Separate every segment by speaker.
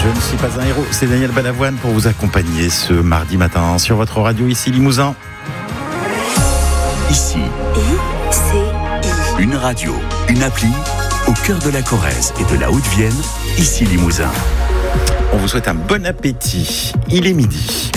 Speaker 1: Je ne suis pas un héros, c'est Daniel Balavoine pour vous accompagner ce mardi matin sur votre radio ici Limousin.
Speaker 2: Ici, une radio, une appli au cœur de la Corrèze et de la Haute-Vienne, ici Limousin.
Speaker 1: On vous souhaite un bon appétit, il est midi.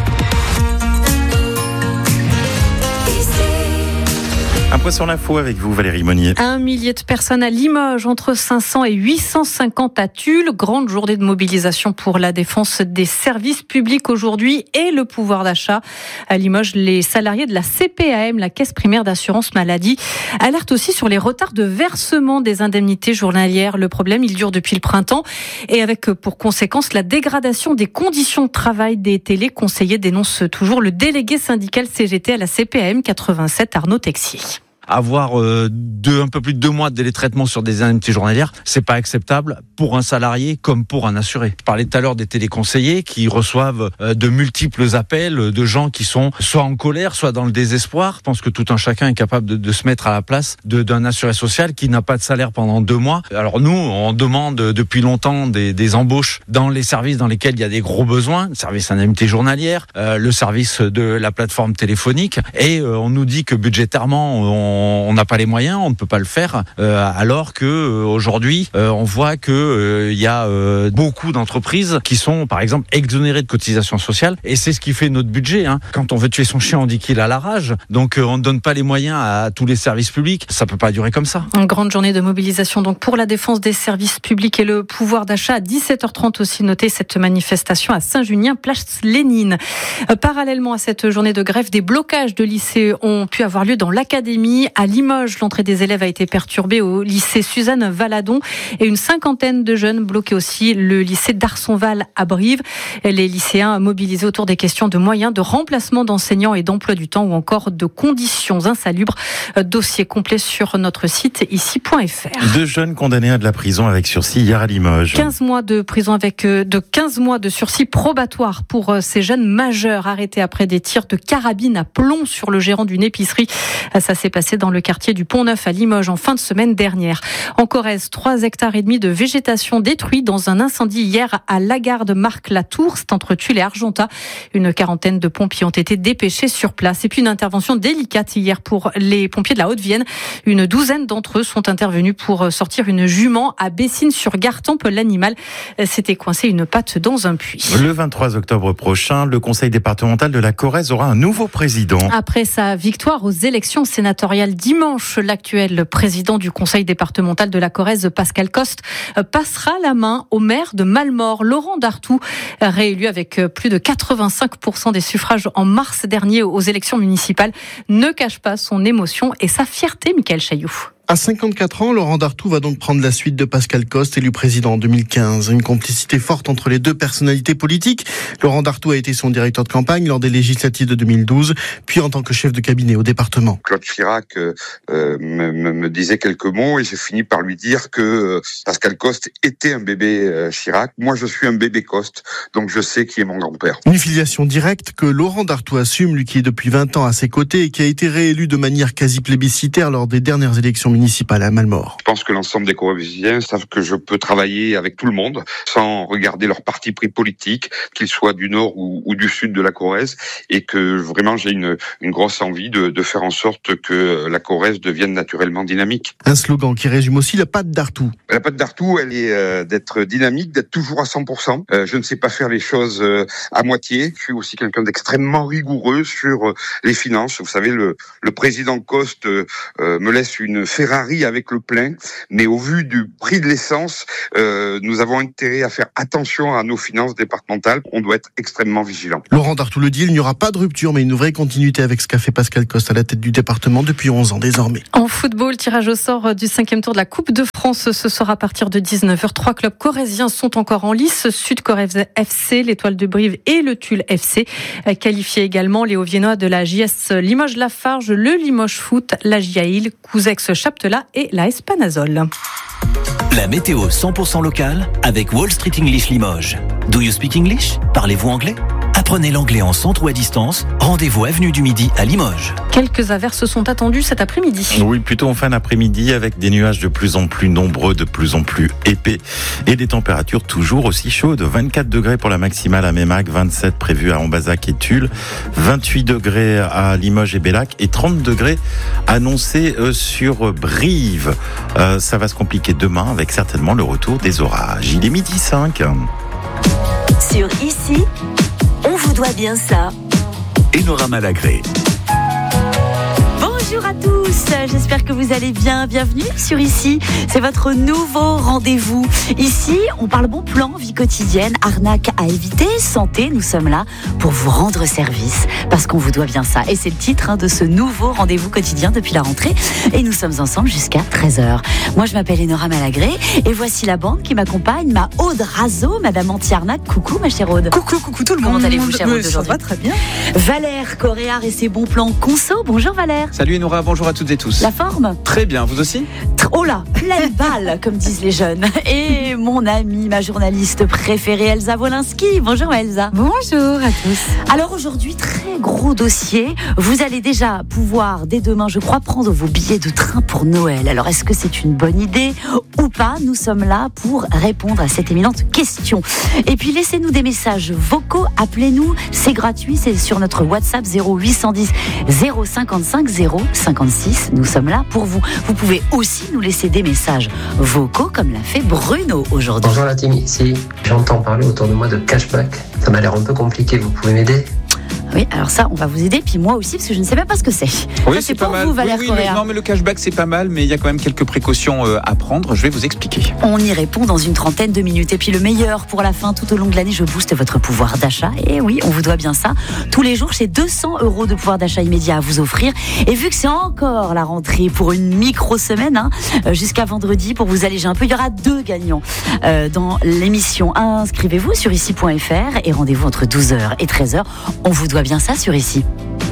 Speaker 1: Un point sur l'info avec vous, Valérie Monnier.
Speaker 3: 1 millier de personnes à Limoges, entre 500 et 850 à Tulle. Grande journée de mobilisation pour la défense des services publics aujourd'hui et le pouvoir d'achat. À Limoges, les salariés de la CPAM, la Caisse primaire d'assurance maladie, alertent aussi sur les retards de versement des indemnités journalières. Le problème, il dure depuis le printemps et avec pour conséquence la dégradation des conditions de travail des téléconseillers, dénonce toujours le délégué syndical CGT à la CPAM 87, Arnaud Texier.
Speaker 4: Avoir un peu plus de 2 mois de délai de traitement sur des indemnités journalières, c'est pas acceptable pour un salarié comme pour un assuré. Je parlais tout à l'heure des téléconseillers qui reçoivent de multiples appels de gens qui sont soit en colère, soit dans le désespoir. Je pense que tout un chacun est capable de se mettre à la place d'un assuré social qui n'a pas de salaire pendant 2 mois. Alors nous, on demande depuis longtemps des embauches dans les services dans lesquels il y a des gros besoins, le service indemnité journalière, le service de la plateforme téléphonique, et on nous dit que budgétairement on n'a pas les moyens, on ne peut pas le faire, alors que aujourd'hui on voit que il y a beaucoup d'entreprises qui sont par exemple exonérées de cotisations sociales, et c'est ce qui fait notre budget. Quand on veut tuer son chien, on dit qu'il a la rage. Donc on ne donne pas les moyens à tous les services publics. Ça peut pas durer comme ça.
Speaker 3: Une grande journée de mobilisation donc pour la défense des services publics et le pouvoir d'achat. À 17h30 aussi, notez cette manifestation à Saint-Junien, place Lénine. Parallèlement à cette journée de grève, des blocages de lycées ont pu avoir lieu dans l'académie. À Limoges, l'entrée des élèves a été perturbée au lycée Suzanne Valadon et une 50aine de jeunes bloqués aussi le lycée d'Arsonval à Brive. Les lycéens mobilisés autour des questions de moyens, de remplacement d'enseignants et d'emploi du temps ou encore de conditions insalubres. Dossier complet sur notre site ici.fr.
Speaker 1: 2 jeunes condamnés à de la prison avec sursis hier à Limoges.
Speaker 3: 15 mois de prison avec 15 mois de sursis probatoire pour ces jeunes majeurs arrêtés après des tirs de carabine à plomb sur le gérant d'une épicerie. Ça s'est passé dans le quartier du Pont-Neuf à Limoges en fin de semaine dernière. En Corrèze, 3,5 hectares de végétation détruits dans un incendie hier à Lagarde, Marc-Latour, c'est entre Tulle et Argentat. Une 40aine de pompiers ont été dépêchés sur place. Et puis une intervention délicate hier pour les pompiers de la Haute-Vienne. Une 12aine d'entre eux sont intervenus pour sortir une jument à Bessines-sur-Gartempe. L'animal s'était coincé une patte dans un puits.
Speaker 1: Le 23 octobre prochain, le conseil départemental de la Corrèze aura un nouveau président.
Speaker 3: Après sa victoire aux élections sénatoriales dimanche, l'actuel président du conseil départemental de la Corrèze, Pascal Coste, passera la main au maire de Mallemort, Laurent Dartout, réélu avec plus de 85% des suffrages en mars dernier aux élections municipales, ne cache pas son émotion et sa fierté, Michael Chailloux.
Speaker 5: À 54 ans, Laurent Dartout va donc prendre la suite de Pascal Coste, élu président en 2015. Une complicité forte entre les deux personnalités politiques. Laurent Dartout a été son directeur de campagne lors des législatives de 2012, puis en tant que chef de cabinet au département.
Speaker 6: Claude Chirac me disait quelques mots et j'ai fini par lui dire que Pascal Coste était un bébé Chirac. Moi, je suis un bébé Coste, donc je sais qui est mon grand-père.
Speaker 5: Une filiation directe que Laurent Dartout assume, lui qui est depuis 20 ans à ses côtés et qui a été réélu de manière quasi plébiscitaire lors des dernières élections municipale à Mallemort.
Speaker 6: Je pense que l'ensemble des Corréziens savent que je peux travailler avec tout le monde sans regarder leur parti pris politique, qu'ils soient du nord ou du sud de la Corrèze, et que vraiment j'ai une grosse envie de faire en sorte que la Corrèze devienne naturellement dynamique.
Speaker 5: Un slogan qui résume aussi la patte Dartout.
Speaker 6: La patte Dartout, elle est d'être dynamique, d'être toujours à 100%. Je ne sais pas faire les choses à moitié. Je suis aussi quelqu'un d'extrêmement rigoureux sur les finances. Vous savez, le président Coste me laisse une Ferrari avec le plein, mais au vu du prix de l'essence, nous avons intérêt à faire attention à nos finances départementales. On doit être extrêmement vigilant.
Speaker 5: Laurent Dartout le dit, il n'y aura pas de rupture, mais une vraie continuité avec ce qu'a fait Pascal Coste à la tête du département depuis 11 ans désormais.
Speaker 3: En football, tirage au sort du 5e tour de la Coupe de France, ce sera à partir de 19h. 3 clubs corréziens sont encore en lice. Sud-Corrèze FC, l'Étoile de Brive et le Tulle FC. Qualifiés également les Hauts-Viennois de la JS Limoges-Lafarge, le Limoges Foot, la JAIL, Couzex Chaptelat et la Espanazol.
Speaker 2: La météo 100% locale avec Wall Street English Limoges. Do you speak English? Parlez-vous anglais? Apprenez Apprenez l'anglais en centre ou à distance. Rendez-vous avenue du Midi à Limoges.
Speaker 3: Quelques averses sont attendues cet après-midi.
Speaker 1: Oui, plutôt en fin d'après-midi avec des nuages de plus en plus nombreux, de plus en plus épais et des températures toujours aussi chaudes. 24 degrés pour la maximale à Mémac, 27 prévus à Ambazac et Tulle, 28 degrés à Limoges et Bellac et 30 degrés annoncés sur Brive. Ça va se compliquer demain avec certainement le retour des orages. Il est 12h05.
Speaker 7: Sur Ici, on vous doit bien ça.
Speaker 2: Enora Malagré.
Speaker 7: Bonjour à tous, j'espère que vous allez bien. Bienvenue sur Ici, c'est votre nouveau rendez-vous. Ici, on parle bon plan, vie quotidienne, arnaque à éviter, santé. Nous sommes là pour vous rendre service parce qu'on vous doit bien ça. Et c'est le titre de ce nouveau rendez-vous quotidien depuis la rentrée. Et nous sommes ensemble jusqu'à 13h. Moi, je m'appelle Enora Malagré et voici la bande qui m'accompagne, ma Aude Razo, Madame Anti-Arnaque. Coucou ma chère Aude.
Speaker 8: Coucou tout le monde.
Speaker 7: Comment allez-vous, chère Aude,
Speaker 8: Ça
Speaker 7: aujourd'hui ?
Speaker 8: va très bien.
Speaker 7: Valère Coréard et ses bons plans conso. Bonjour Valère.
Speaker 9: Salut Enora, bonjour à toutes et tous.
Speaker 7: La forme ?
Speaker 9: Très bien, vous aussi ?
Speaker 7: Oh là, pleine balle, comme disent les jeunes. Et mon amie, ma journaliste préférée, Elsa Wolinski. Bonjour Elsa.
Speaker 8: Bonjour à tous.
Speaker 7: Alors aujourd'hui, très gros dossier. Vous allez déjà pouvoir, dès demain, je crois, prendre vos billets de train pour Noël. Alors est-ce que c'est une bonne idée ou pas ? Nous sommes là pour répondre à cette éminente question. Et puis laissez-nous des messages vocaux, appelez-nous, c'est gratuit, c'est sur notre WhatsApp 0810 055 056. Nous sommes là pour vous. Vous pouvez aussi nous laisser des messages vocaux comme l'a fait Bruno aujourd'hui.
Speaker 10: Bonjour la team, ici j'entends parler autour de moi de cashback. Ça m'a l'air un peu compliqué, vous pouvez m'aider ?
Speaker 7: Oui, alors ça, on va vous aider, puis moi aussi, parce que je ne sais même pas ce que c'est.
Speaker 9: Oui,
Speaker 7: ça,
Speaker 9: c'est
Speaker 7: pour
Speaker 9: pas mal.
Speaker 7: vous, Valère Coréard.
Speaker 9: Non, mais le cashback, c'est pas mal, mais il y a quand même quelques précautions à prendre. Je vais vous expliquer.
Speaker 7: On y répond dans une trentaine de minutes. Et puis le meilleur pour la fin, tout au long de l'année, je booste votre pouvoir d'achat. Et oui, on vous doit bien ça. Tous les jours, j'ai 200 € de pouvoir d'achat immédiat à vous offrir. Et vu que c'est encore la rentrée pour une micro-semaine, jusqu'à vendredi, pour vous alléger un peu, il y aura 2 gagnants dans l'émission. Inscrivez-vous sur ici.fr et rendez-vous entre 12h et 13h. On vous doit bien ça sur Ici.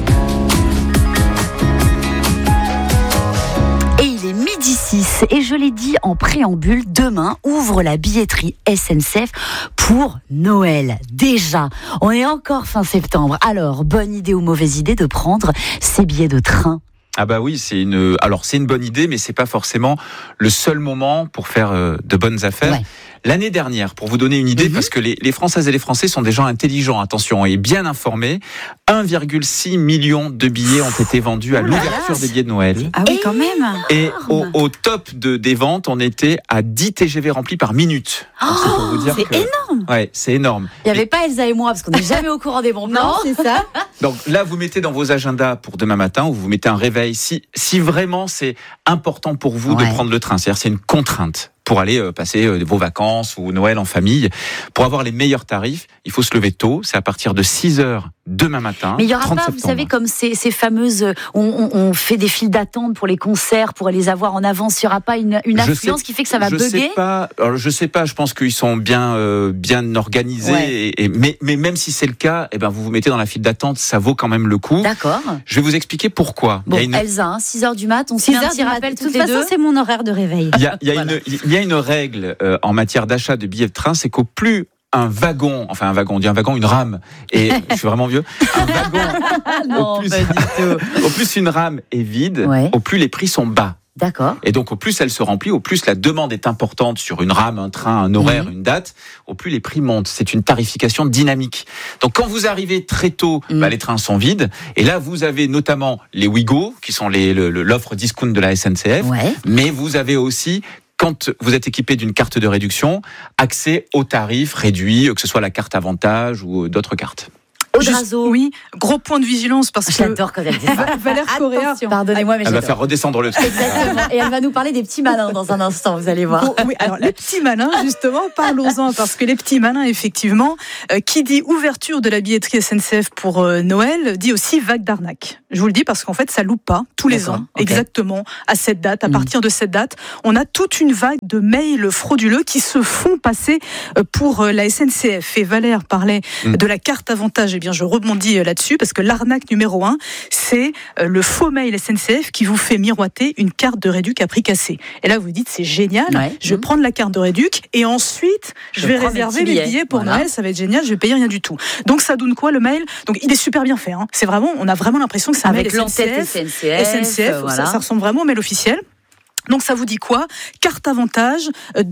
Speaker 7: Et il est 12h06 et je l'ai dit en préambule, demain ouvre la billetterie SNCF pour Noël. Déjà, on est encore fin septembre. Alors, bonne idée ou mauvaise idée de prendre ces billets de train ?
Speaker 9: Ah bah oui, c'est une bonne idée, mais c'est pas forcément le seul moment pour faire de bonnes affaires.
Speaker 7: Ouais.
Speaker 9: L'année dernière, pour vous donner une idée, parce que les Françaises et les Français sont des gens intelligents, attention, et bien informés, 1,6 million de billets ont été vendus à l'ouverture des billets de Noël.
Speaker 8: Ah oui, quand même.
Speaker 9: Et au top des ventes, on était à 10 TGV remplis par minute. Donc, c'est pour vous dire
Speaker 7: c'est énorme.
Speaker 9: Ouais, c'est énorme.
Speaker 7: Il n'y avait pas Elsa et moi, parce qu'on n'est jamais au courant des bons plans.
Speaker 8: Non, c'est ça.
Speaker 9: Donc là, vous mettez dans vos agendas pour demain matin, ou vous mettez un réveil, si vraiment c'est important pour vous de prendre le train, c'est-à-dire c'est une contrainte pour aller passer vos vacances ou Noël en famille. Pour avoir les meilleurs tarifs, il faut se lever tôt, c'est à partir de 6h demain matin.
Speaker 7: Mais il n'y aura pas,
Speaker 9: septembre.
Speaker 7: vous savez, comme ces fameuses... On fait des files d'attente pour les concerts, pour les avoir en avance. Il n'y aura pas une influence qui fait que ça va bugger ?
Speaker 9: Je sais pas, je pense qu'ils sont bien organisés.
Speaker 7: Ouais.
Speaker 9: Mais même si c'est le cas, vous vous mettez dans la file d'attente, ça vaut quand même le coup.
Speaker 7: D'accord.
Speaker 9: Je vais vous expliquer pourquoi.
Speaker 7: Bon, Elsa, 6h du mat, on se fait un petit rappel toutes les deux.
Speaker 8: De toute façon, c'est mon horaire de réveil.
Speaker 9: Il y a une règle en matière d'achat de billets de train, c'est qu'au plus une rame, et je suis vraiment vieux, un wagon, au plus une rame est vide, au plus les prix sont bas.
Speaker 7: D'accord.
Speaker 9: Et donc, au plus elle se remplit, au plus la demande est importante sur une rame, un train, un horaire, une date, au plus les prix montent. C'est une tarification dynamique. Donc, quand vous arrivez très tôt, les trains sont vides. Et là, vous avez notamment les Ouigo, qui sont l'offre discount de la SNCF. Ouais. Mais vous avez aussi, quand vous êtes équipé d'une carte de réduction, accès aux tarifs réduits, que ce soit la carte Avantage ou d'autres cartes.
Speaker 8: Oui, gros point de vigilance parce que
Speaker 7: j'adore quand elle dit ça.
Speaker 8: Valère Coréard,
Speaker 7: pardonnez-moi, mais
Speaker 9: elle va faire redescendre le truc.
Speaker 7: Exactement. Et elle va nous parler des petits malins dans un instant, vous allez voir.
Speaker 8: Oui, alors les petits malins, justement, parlons-en parce que les petits malins, effectivement, qui dit ouverture de la billetterie SNCF pour Noël, dit aussi vague d'arnaque. Je vous le dis parce qu'en fait, ça loupe pas tous les ans, exactement à cette date. À partir de cette date, on a toute une vague de mails frauduleux qui se font passer pour la SNCF. Et Valère parlait de la carte Avantage bien, je rebondis là-dessus parce que l'arnaque numéro 1, c'est le faux mail SNCF qui vous fait miroiter une carte de réduc à prix cassé. Et là, vous dites, c'est génial, je vais prendre la carte de réduc et ensuite, je vais réserver les billets pour Noël, ça va être génial, je vais payer rien du tout. Donc, ça donne quoi le mail? Donc, il est super bien fait. Hein. C'est vraiment, on a vraiment l'impression que c'est un mail SNCF, voilà. ça ressemble vraiment au mail officiel. Donc ça vous dit quoi? Carte avantage,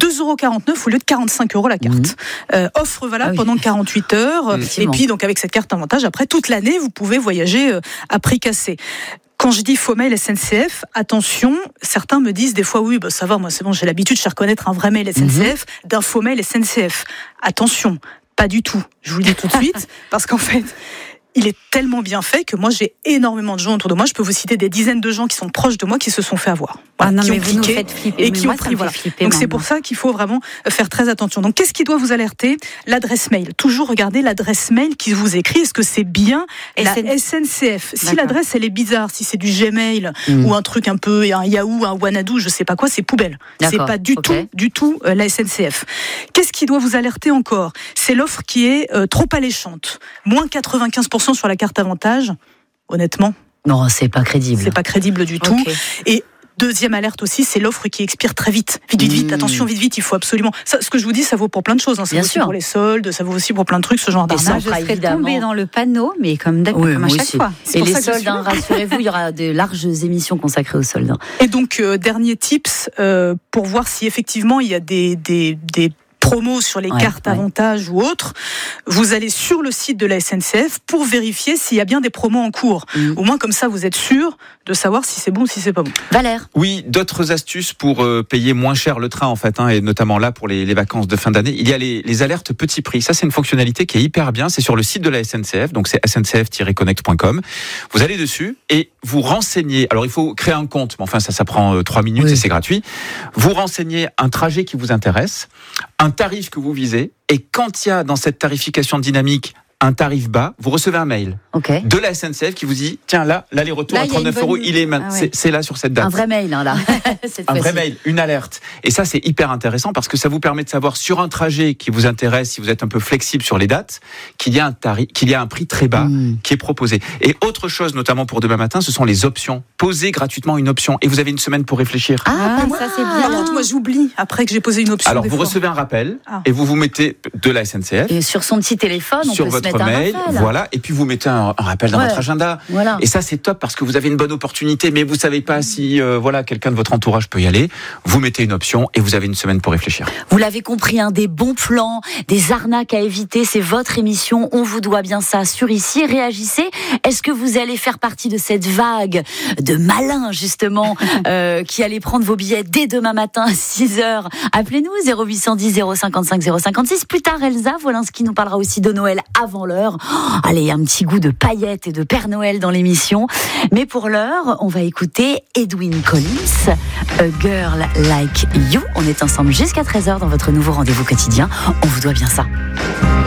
Speaker 8: 2,49 € au lieu de 45 € la carte. Offre valable pendant 48 heures. Et puis donc avec cette carte avantage, après toute l'année, vous pouvez voyager à prix cassé. Quand je dis faux mail SNCF, attention, certains me disent des fois oui, ça va, moi c'est bon, j'ai l'habitude, je sais reconnaître un vrai mail SNCF d'un faux mail SNCF. Attention, pas du tout. Je vous le dis tout de suite, parce qu'en fait, il est tellement bien fait que moi j'ai énormément de gens autour de moi. Je peux vous citer des dizaines de gens qui sont proches de moi qui se sont fait avoir, qui ont cliqué et qui ont pris. Donc c'est pour ça qu'il faut vraiment faire très attention. Donc qu'est-ce qui doit vous alerter? L'adresse mail. Toujours regarder l'adresse mail qui vous écrit. Est-ce que c'est bien la SNCF? Si l'adresse elle est bizarre, si c'est du Gmail ou un truc un peu un Yahoo, un Wanadoo, je sais pas quoi, c'est poubelle. C'est pas du tout la SNCF. Qu'est-ce qui doit vous alerter encore? C'est l'offre qui est trop alléchante. Moins 95% sur la carte avantage, honnêtement.
Speaker 7: Non, c'est pas crédible.
Speaker 8: C'est pas crédible du tout. Et deuxième alerte aussi, c'est l'offre qui expire très vite. Vite, attention, vite, il faut absolument. Ça, ce que je vous dis, ça vaut pour plein de choses. Hein. Ça vaut aussi pour les soldes, ça vaut aussi pour plein de trucs, ce genre d'arnaque.
Speaker 7: Je serais tombée dans le panneau, mais comme à chaque fois. Et les soldes, rassurez-vous, il y aura de larges émissions consacrées aux soldes.
Speaker 8: Et donc, dernier tips, pour voir si effectivement il y a des promos sur les cartes avantages ou autres, vous allez sur le site de la SNCF pour vérifier s'il y a bien des promos en cours. Au moins comme ça vous êtes sûr de savoir si c'est bon ou si c'est pas bon.
Speaker 7: Valère.
Speaker 9: Oui, d'autres astuces pour payer moins cher le train en fait, et notamment là pour les vacances de fin d'année. Il y a les alertes petit prix. Ça c'est une fonctionnalité qui est hyper bien. C'est sur le site de la SNCF, donc c'est sncf-connect.com. Vous allez dessus et vous renseignez. Alors il faut créer un compte, mais enfin ça prend 3 minutes et c'est gratuit. Vous renseignez un trajet qui vous intéresse, un tarif que vous visez, et quand il y a dans cette tarification dynamique un tarif bas, vous recevez un mail de la SNCF qui vous dit tiens là l'aller-retour à 39 €, il est c'est là sur cette date.
Speaker 7: Un vrai mail là.
Speaker 9: Un vrai mail, une alerte. Et ça c'est hyper intéressant parce que ça vous permet de savoir sur un trajet qui vous intéresse, si vous êtes un peu flexible sur les dates, qu'il y a un prix très bas qui est proposé. Et autre chose notamment pour demain matin, ce sont les options. Posez gratuitement une option et vous avez une semaine pour réfléchir.
Speaker 8: Ça c'est bien. Moi j'oublie après que j'ai posé une option.
Speaker 9: Alors vous recevez un rappel et vous mettez de la SNCF
Speaker 7: et sur son petit téléphone on peut se mettre
Speaker 9: mail, voilà, et puis vous mettez un rappel dans votre agenda. Et ça c'est top parce que vous avez une bonne opportunité, mais vous savez pas si quelqu'un de votre entourage peut y aller. Vous mettez une option et vous avez une semaine pour réfléchir.
Speaker 7: Vous l'avez compris, des bons plans, des arnaques à éviter. C'est votre émission. On vous doit bien ça sur ici. Réagissez. Est-ce que vous allez faire partie de cette vague de malins justement qui allez prendre vos billets dès demain matin à 6h? Appelez-nous 0810 055 056. Plus tard, Elsa Wolinski nous parlera aussi de Noël avant l'heure. Allez, un petit goût de paillettes et de Père Noël dans l'émission. Mais pour l'heure, on va écouter Edwyn Collins, A Girl Like You. On est ensemble jusqu'à 13h dans votre nouveau rendez-vous quotidien. On vous doit bien ça.